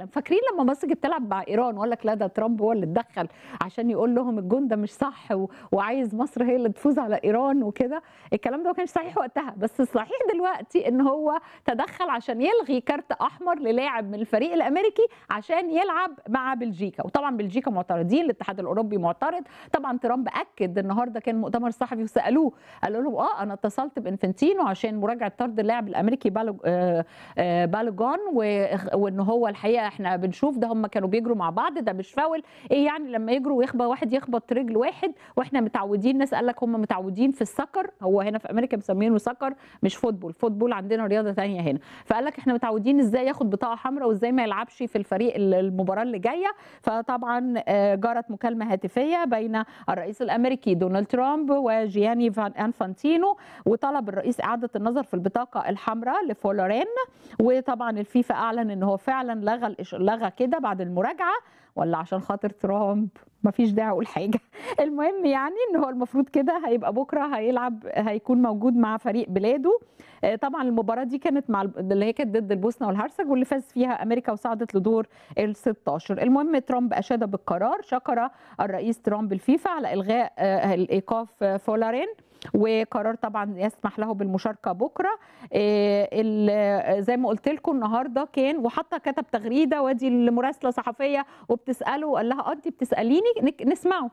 العالم. فاكرين لما مصر كانت بتلعب مع ايران وقال لك لا ده ترامب هو اللي اتدخل عشان يقول لهم الجون ده مش صح وعايز مصر هي اللي تفوز على ايران وكده. الكلام ده ما كانش صحيح وقتها، بس الصحيح دلوقتي ان هو تدخل عشان يلغي كارت احمر للاعب من الفريق الامريكي عشان يلعب مع بلجيكا. وطبعا بلجيكا معترضين، الاتحاد الاوروبي معترض. طبعا ترامب اكد النهارده، كان مؤتمر صحفي وسالوه قالوا لهم انا اتصلت بانفنتينو عشان مراجعه طرد اللاعب الامريكي بالوجون، وان هو الحقيقه احنا بنشوف ده هم كانوا بيجروا مع بعض، ده مش فاول. ايه يعني لما يجروا ويخبط واحد يخبط رجل واحد واحنا متعودين؟ ناس قال لك هم متعودين في السكر، هو هنا في امريكا مسمينه سكر مش فوتبول، فوتبول عندنا رياضه ثانيه هنا. فقال لك احنا متعودين ازاي ياخد بطاقه حمراء وازاي ما يلعبش في الفريق المباراه اللي جايه. فطبعا جرت مكالمه هاتفيه بين الرئيس الامريكي دونالد ترامب وجياني انفانتينو، وطلب الرئيس اعاده النظر في البطاقه الحمراء لفولورين. وطبعا الفيفا اعلن ان هو فعلا لغى كده بعد المراجعه، ولا عشان خاطر ترامب ما فيش داعي اقول حاجه. المهم يعني ان هو المفروض كده هيبقى بكره هيلعب، هيكون موجود مع فريق بلاده. طبعا المباراه دي كانت مع اللي هي كانت ضد البوسنه والهرسك واللي فاز فيها امريكا وصعدت لدور ال 16. المهم ترامب اشاد بالقرار، شكر الرئيس ترامب الفيفا على الغاء الايقاف فولارين، وقرار طبعا يسمح له بالمشاركه بكره. زي ما قلت لكم النهارده كان، وحتى كتب تغريده، وادي المراسله صحفيه وبتساله وقال لها انت بتساليني، نسمعه.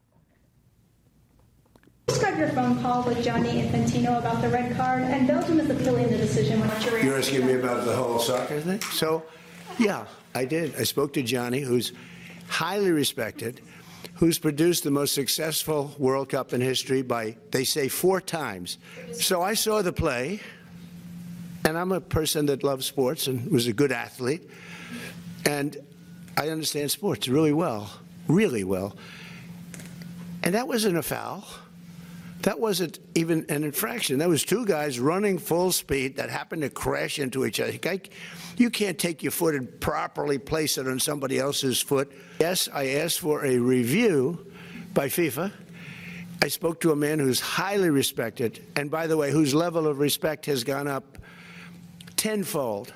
Describe your phone call with Gianni Infantino about the red card, and Belgium is appealing the decision. You're asking me about the whole soccer thing? So, yeah, I did. I spoke to Gianni, who's highly respected, who's produced the most successful World Cup in history by, they say, 4 times. So I saw the play, and I'm a person that loves sports and was a good athlete, and I understand sports really well. And that wasn't a foul. That wasn't even an infraction. That was 2 guys running full speed that happened to crash into each other. You can't take your foot and properly place it on somebody else's foot. Yes, I asked for a review by FIFA. I spoke to a man who's highly respected, and by the way, whose level of respect has gone up tenfold.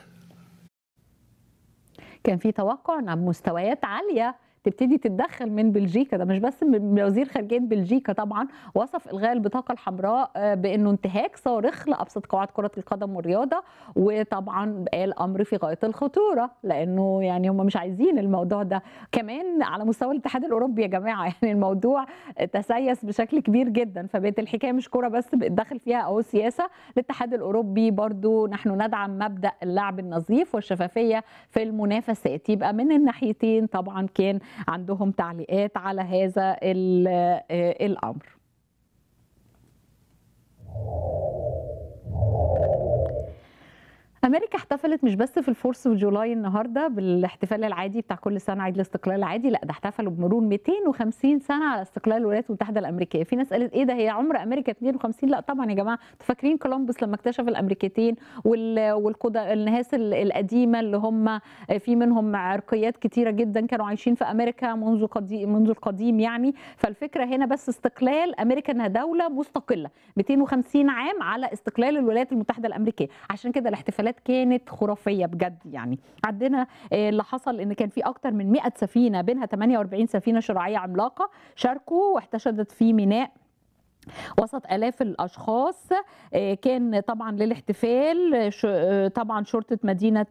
كان في توقع ان مستويات عاليه تبتدي تتدخل من بلجيكا، ده مش بس من وزير خارجيه بلجيكا. طبعا وصف الغاء البطاقه الحمراء بانه انتهاك صارخ لابسط قواعد كره القدم والرياضه، وطبعا قال امر في غايه الخطوره، لانه يعني هم مش عايزين الموضوع ده. كمان على مستوى الاتحاد الاوروبي يا جماعه يعني الموضوع تسيس بشكل كبير جدا، فبقت الحكايه مش كوره بس بتدخل فيها او سياسه. الاتحاد الاوروبي برضو نحن ندعم مبدا اللعب النظيف والشفافيه في المنافسات، يبقى من الناحيتين طبعا كان عندهم تعليقات على هذا الأمر. أمريكا احتفلت مش بس في الفورس وجولاي النهارده بالاحتفال العادي بتاع كل سنه عيد الاستقلال العادي، لا ده احتفلوا بمرور 250 سنه على استقلال الولايات المتحده الامريكيه. في ناس قالت ايه ده، هي عمر امريكا 52؟ لا طبعا يا جماعه، انتوا فاكرين كولومبوس لما اكتشف الامريكتين الناس القديمه اللي هم في منهم عرقيات كتيره جدا كانوا عايشين في امريكا منذ القديم يعني. فالفكره هنا بس استقلال امريكا انها دوله مستقله 250 عام على استقلال الولايات المتحده الامريكيه، عشان كده الاحتفالات كانت خرافيه بجد يعني. عندنا اللي حصل ان كان في اكتر من 100 سفينه، بينها 48 سفينه شراعيه عملاقه شاركوا واحتشدت في ميناء وسط آلاف الأشخاص. كان طبعا للاحتفال طبعا شرطة مدينة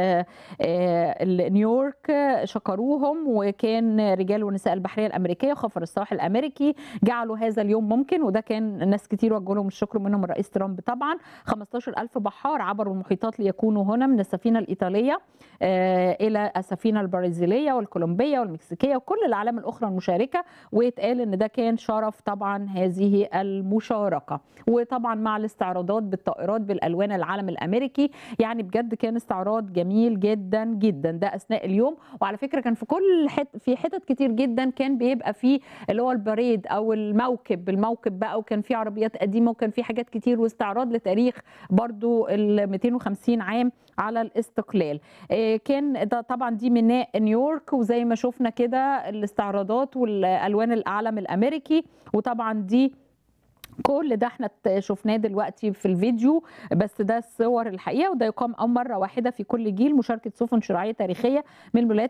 نيويورك شكروهم، وكان رجال ونساء البحرية الأمريكية وخفر السواحل الأمريكي جعلوا هذا اليوم ممكن، وده كان ناس كتير وجه لهم الشكر، منهم الرئيس ترامب طبعا. 15,000 بحار عبروا المحيطات ليكونوا هنا، من السفينة الإيطالية إلى السفينة البرازيلية والكولومبية والمكسيكية وكل الأعلام الأخرى المشاركة، واتقال إن ده كان شرف طبعا هذه المشاركة. وطبعا مع الاستعراضات بالطائرات بالألوان العلم الأمريكي، يعني بجد كان استعراض جميل جدا جدا ده أثناء اليوم. وعلى فكرة كان في كل في حتت كتير جدا كان بيبقى فيه اللي هو البريد أو الموكب بقى، وكان فيه عربيات قديمة وكان فيه حاجات كتير، واستعراض لتاريخ برضو ال 250 عام على الاستقلال. كان ده طبعا دي ميناء نيويورك، وزي ما شفنا كده الاستعراضات والألوان الأعلم الأمريكي، وطبعا دي كل ده احنا شفناه دلوقتي في الفيديو، بس ده الصور الحقيقه، وده يقام مرة واحدة في كل جيل مشاركة سفن شراعية تاريخية من الولايات